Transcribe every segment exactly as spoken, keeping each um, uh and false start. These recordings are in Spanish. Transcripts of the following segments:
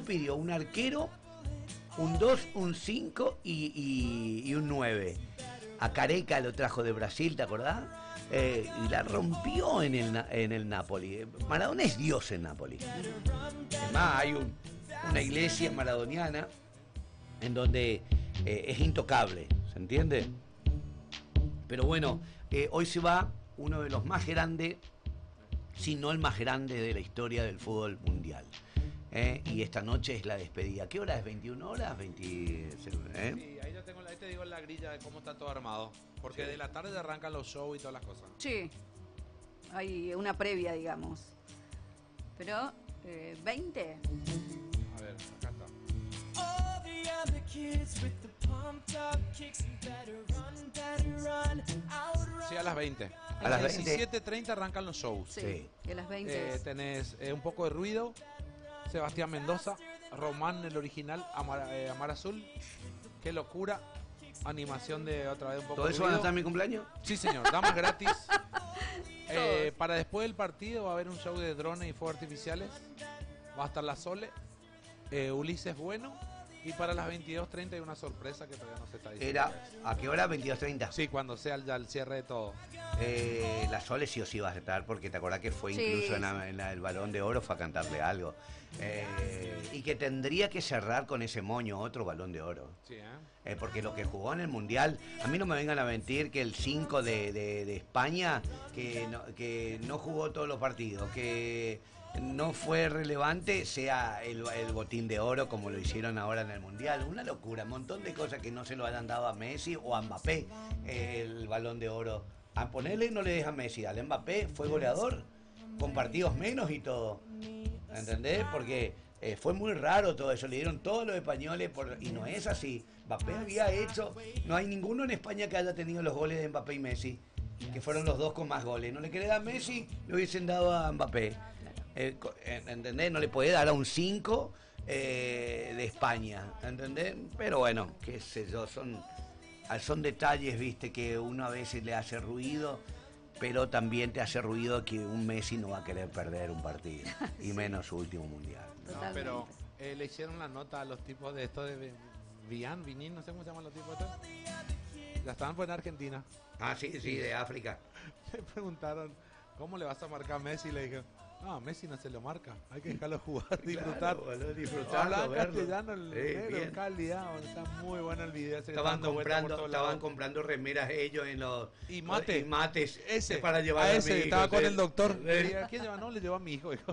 pidió un arquero, un dos, un cinco y, y, y un nueve. A Careca lo trajo de Brasil, ¿te acordás? Eh, y la rompió en el, en el Napoli. Maradona es Dios en Napoli. Además, hay un, una iglesia maradoniana en donde eh, es intocable, ¿se entiende? Pero bueno, eh, hoy se va uno de los más grandes, si no el más grande de la historia del fútbol mundial. ¿Eh? Y esta noche es la despedida. ¿Qué hora es? ¿veintiuna horas? veinte, ¿eh? Sí, ahí, ya tengo, ahí te digo la grilla de cómo está todo armado. Porque sí, de la tarde arrancan los shows y todas las cosas. Sí, hay una previa, digamos. Pero, eh, ¿veinte? A ver, acá está. Sí, a las veinte. A las veinte. diecisiete treinta arrancan los shows. Sí, Sí. y a las veinte. Eh, tenés eh, un poco de ruido. Sebastián Mendoza, Román el original, Amar, eh, Amar Azul. Qué locura. Animación de otra vez un poco ¿Todo de eso ruido. van a estar en mi cumpleaños? Sí, señor, damas gratis. eh, para después del partido va a haber un show de drones y fuegos artificiales. Va a estar la Sole, eh, Ulises Bueno. Y para las veintidós treinta hay una sorpresa que todavía no se está diciendo. Era, ¿a qué hora? veintidós treinta. Sí, cuando sea el, ya el cierre de todo. Eh, la Sole sí o sí va a estar, porque te acordás que fue Sí, incluso en, sí. la- en la- el Balón de Oro, fue a cantarle algo. Eh, y que tendría que cerrar con ese moño otro Balón de Oro. Sí, ¿eh? Eh, porque lo que jugó en el Mundial, a mí no me vengan a mentir que el cinco de, de- de España, que no, que no jugó todos los partidos, que no fue relevante, sea el, el botín de oro como lo hicieron ahora en el Mundial. Una locura, un montón de cosas que no se lo hayan dado a Messi o a Mbappé, eh, el Balón de Oro. A ponerle no le deja a Messi, al Mbappé fue goleador, con partidos menos y todo. ¿Entendés? Porque eh, fue muy raro todo eso, le dieron todos los españoles por, y no es así. Mbappé había hecho, no hay ninguno en España que haya tenido los goles de Mbappé y Messi, que fueron los dos con más goles. No le quería dar a Messi, le hubiesen dado a Mbappé. Eh, co- eh, ¿Entendés? No le puede dar a un cinco eh, de España, ¿entendés? Pero bueno, qué sé yo, son, son detalles, viste, que uno a veces le hace ruido, pero también te hace ruido que un Messi no va a querer perder un partido, y Sí. menos su último mundial. No, Totalmente. pero eh, le hicieron la nota a los tipos de esto de Vian, Vinin, no sé cómo se llaman los tipos de esto. Ya estaban pues en Argentina. Ah, sí, sí, de África. Le preguntaron, ¿cómo le vas a marcar a Messi? Y le dije, no, a Messi no se lo marca, hay que dejarlo jugar, disfrutar. Claro, boludo, disfrutarlo, Hablaba en verlo. castellano, el Sí, negro, bien. calidad, está muy bueno el video. ese que Estaban está dando vueltas por comprando, todos estaban lados. comprando remeras ellos en los Y mate. y mates Ese, para llevar a a ese, mi hijo, estaba con sí. el doctor. Sí. Le dije, ¿a quién lleva? No, le llevó a mi hijo, hijo.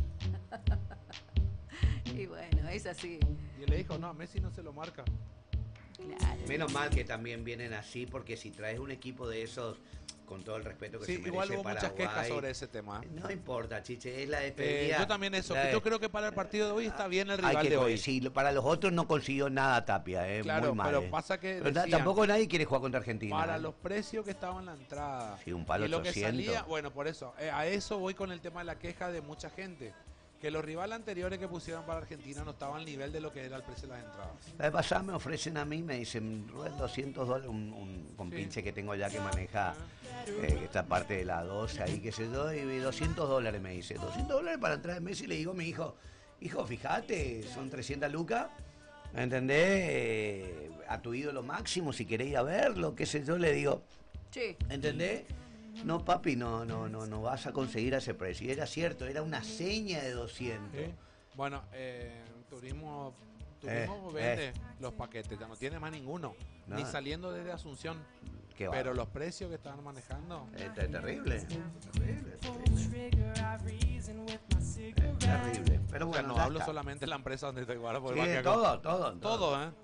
Y bueno, es así. Y él le dijo, no, a Messi no se lo marca. Claro. Menos mal que también vienen así, porque si traes un equipo de esos, con todo el respeto que Sí, se merece igual hubo muchas Paraguay, quejas sobre ese tema. no importa, Chiche, es la Eh, despedida. yo también eso, la que de- yo creo que para el partido de hoy está bien el Hay rival que de hoy. sí, para los otros no consiguió nada Tapia, eh, Claro, muy mal. pero eh. pasa que Pero ta- decían- tampoco nadie quiere jugar contra Argentina. Para eh. los precios que estaban en la entrada. Sí, un palo y lo que ochocientos. salía, bueno, por eso, eh, a eso voy con el tema de la queja de mucha gente. Que los rivales anteriores que pusieron para Argentina no estaban al nivel de lo que era el precio de las entradas. La vez pasada me ofrecen a mí, me dicen, Rubén, doscientos dólares, un, un compinche Sí. que tengo ya que maneja eh, esta parte de la doce ahí, qué sé yo, y doscientos dólares me dice, doscientos dólares para entrar en Messi. Le digo a mi hijo, hijo, fíjate, son trescientas lucas, ¿entendés? Eh, a tu ídolo máximo, si querés ir a verlo, qué sé yo, le digo, Sí. ¿entendés? No, papi, no, no, no, no vas a conseguir a ese precio. Y era cierto, era una seña de doscientos. ¿Sí? Bueno, eh, Turismo, Eh, turismo vende eh. los paquetes, ya no tiene más ninguno, No. ni saliendo desde Asunción. Qué va. Pero los precios que estaban manejando, Eh, ter- terrible, terrible, terrible. Eh, terrible. Pero o sea, bueno, no ya hablo está. solamente de la empresa donde te guardas por Sí, el banco. todo, todo, Todo, ¿eh?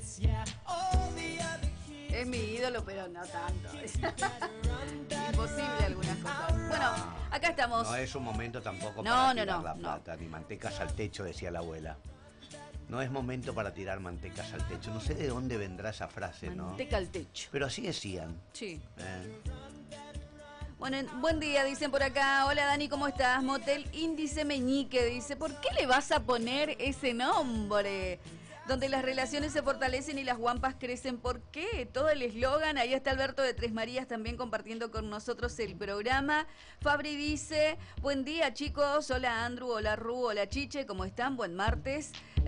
Es mi ídolo, pero no tanto. Imposible algunas cosas. Bueno, acá estamos. No es un momento tampoco No, para no, tirar no, la no. plata, ni mantecas al techo, decía la abuela. No es momento para tirar mantecas al techo. No sé de dónde vendrá esa frase, ¿no? Manteca al techo. Pero así decían. Sí. ¿eh? Bueno, buen día, dicen por acá. Hola Dani, ¿cómo estás? Motel Índice Meñique dice, ¿por qué le vas a poner ese nombre? Donde las relaciones se fortalecen y las guampas crecen. ¿Por qué? Todo el eslogan. Ahí está Alberto de Tres Marías también compartiendo con nosotros el programa. Fabri dice, buen día chicos. Hola Andrew, hola Ru, hola Chiche, ¿cómo están? Buen martes.